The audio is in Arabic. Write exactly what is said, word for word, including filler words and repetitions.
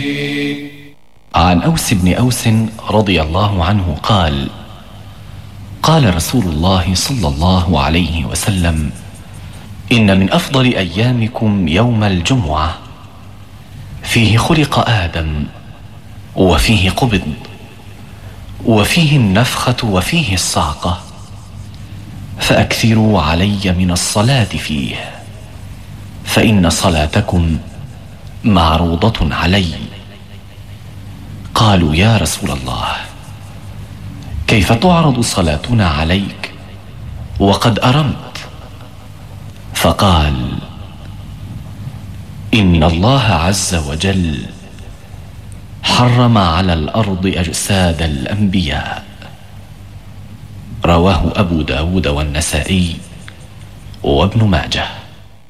عن أوس بن أوس رضي الله عنه قال: قال رسول الله صلى الله عليه وسلم: إن من أفضل أيامكم يوم الجمعة، فيه خلق آدم، وفيه قبض، وفيه النفخة، وفيه الصعقة، فأكثروا علي من الصلاة فيه، فإن صلاتكم معروضة علي. قالوا: يا رسول الله، كيف تعرض صلاتنا عليك وقد أرمت؟ فقال: إن الله عز وجل حرم على الأرض أجساد الأنبياء. رواه أبو داود والنسائي وابن ماجه.